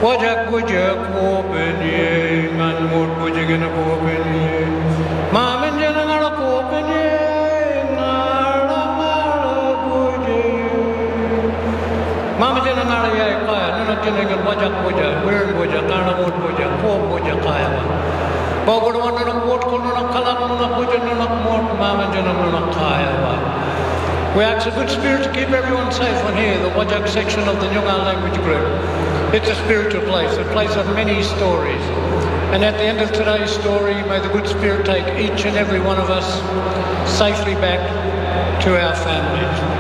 Wajak wajak kopenye, ngan mut wajak na kopenye. Mamen jana ngala kopenye, ngala kopenye. Mamen jana ngala yai kaya, nana jana ngala wajak wajak, wirin wajak, ngala mut wajak, kop wajak kaya wa. Bogor wana na mut kono na kalak na wajak na mut, mamen jana ngala kaya wa. We ask the good spirit to keep everyone safe on here, the Wajak section of the Nyungan language group. It's a spiritual place, a place of many stories. And at the end of today's story, may the good spirit take each and every one of us safely back to our families.